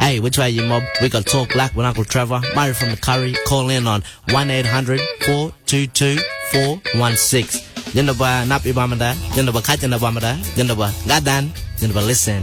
Hey, which way you mob? We got Talk Black with Uncle Trevor. Murray from the Curry. Call in on 1-800-422-416. Jinaba napi bamada. Jinaba kachana bamada. Jinaba gadan. Jinaba listen.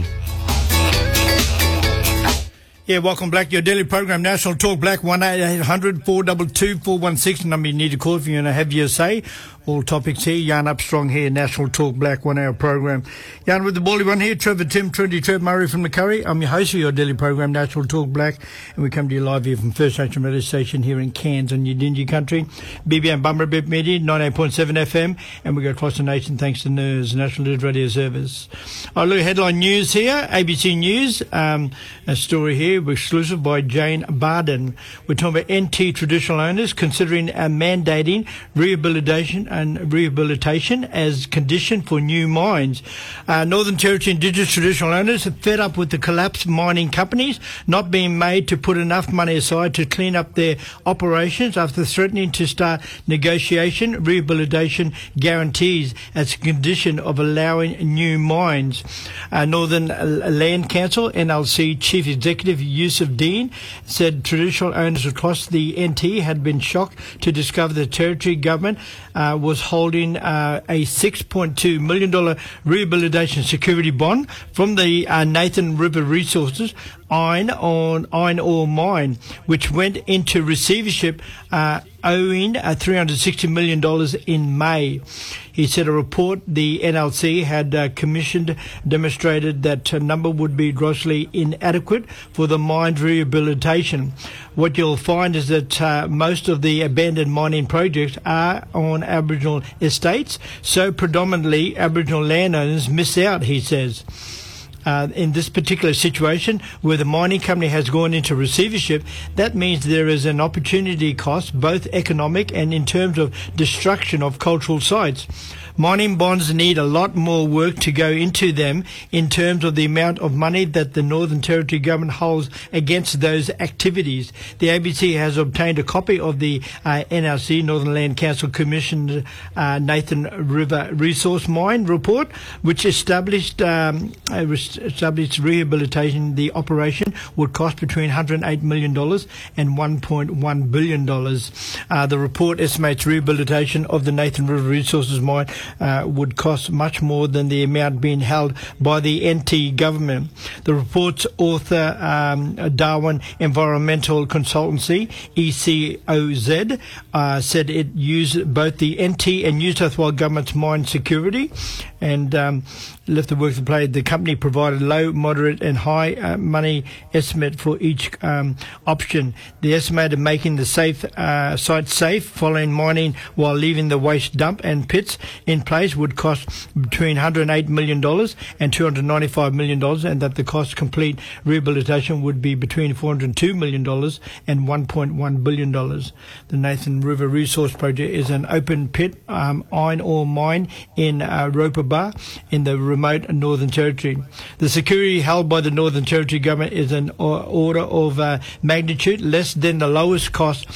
Yeah, welcome back. Your daily program, National Talk Black, 1-800-422-416. Number you need to call if you want to have your say. All topics here. Jan Armstrong here, National Talk Black, 1 hour program. Jan with the Baldy one here, Trevor Tim, Trinity Trev Murray from the Curry. I'm your host of your daily program, National Talk Black, and we come to you live here from First Nation Radio Station here in Cairns on Yidinji Country. BBM Bumberbip Media, 98.7 FM, and we go across the nation thanks to NERS, National News Radio Service. Our little headline news here, ABC News, a story here, exclusive by Jane Barden. We're talking about NT traditional owners considering mandating rehabilitation as condition for new mines. Northern Territory Indigenous traditional owners are fed up with the collapsed mining companies not being made to put enough money aside to clean up their operations after threatening to start negotiation rehabilitation guarantees as a condition of allowing new mines. Northern Land Council NLC Chief Executive Yusuf Dean said traditional owners across the NT had been shocked to discover the Territory government was holding a $6.2 million rehabilitation security bond from the Nathan River Resources iron ore mine, which went into receivership owing $360 million in May. He said a report the NLC had commissioned demonstrated that number would be grossly inadequate for the mine's rehabilitation. What you'll find is that most of the abandoned mining projects are on Aboriginal estates, so predominantly Aboriginal landowners miss out, he says. In this particular situation where the mining company has gone into receivership, that means there is an opportunity cost, both economic and in terms of destruction of cultural sites. Mining bonds need a lot more work to go into them in terms of the amount of money that the Northern Territory government holds against those activities. The ABC has obtained a copy of the NLC, Northern Land Council commissioned Nathan River Resource Mine report, which established rehabilitation. The operation would cost between $108 million and $1.1 billion. The report estimates rehabilitation of the Nathan River Resources Mine would cost much more than the amount being held by the NT government. The report's author, Darwin Environmental Consultancy, ECOZ, said it used both the NT and New South Wales government's mine security and left the work to play. The company provided low, moderate and high money estimate for each option. The estimate of making the site safe following mining while leaving the waste dump and pits in place would cost between $108 million and $295 million, and that the cost to complete rehabilitation would be between $402 million and $1.1 billion. The Nathan River Resource Project is an open pit iron ore mine in Roper in the remote Northern Territory. The security held by the Northern Territory government is an order of magnitude less than the lowest cost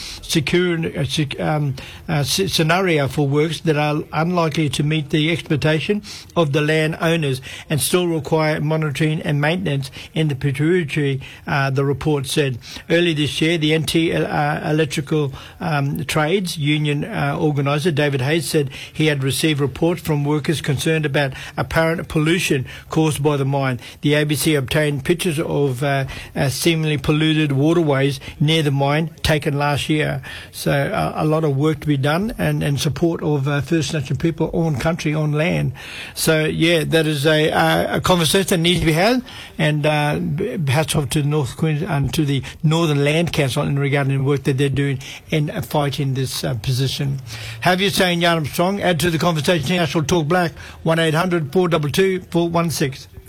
scenario for works that are unlikely to meet the expectation of the land owners and still require monitoring and maintenance in the perpetuity, the report said. Early this year, the NT Electrical Trades Union organiser David Hayes said he had received reports from workers concerned about apparent pollution caused by the mine. The ABC obtained pictures of seemingly polluted waterways near the mine taken last year. So a lot of work to be done and support of First Nation people on country, on land. So yeah, that is a conversation that needs to be had, and hats off to North Queensland, to the Northern Land Council in regarding the work that they're doing in fighting this position. Have you saying Jan Armstrong? Add to the conversation. National Talk Black, 1-800-422-416.